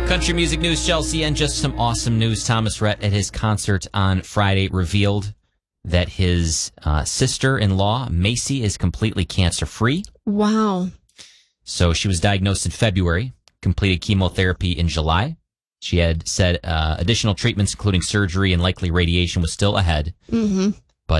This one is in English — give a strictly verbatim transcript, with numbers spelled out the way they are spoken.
Country music news, Chelsea, and just some awesome news. Thomas Rhett at his concert on Friday revealed that his uh, sister-in-law, Macy, is completely cancer-free. Wow. So she was diagnosed in February, completed chemotherapy in July. She had said uh, additional treatments, including surgery and likely radiation, was still ahead. Mm-hmm.